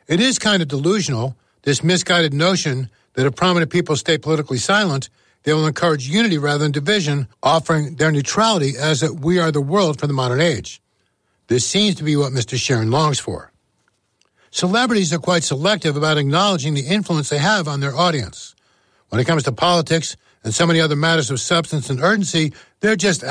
It is kind of delusional, this misguided notion that if prominent people stay politically silent, they will encourage unity rather than division, offering their neutrality as that we are the world for the modern age. This seems to be what Mr. Sharon longs for. Celebrities are quite selective about acknowledging the influence they have on their audience. When it comes to politics and so many other matters of substance and urgency, they're just